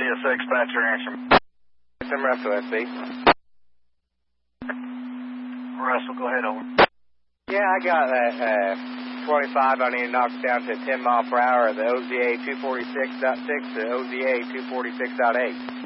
CSX Patcher answer. Some Russell, SB. Russell, go ahead, over. Yeah, I got that 25. I need to knock it down to 10 mile per hour at the OZA 246.6 to OZA 246.8.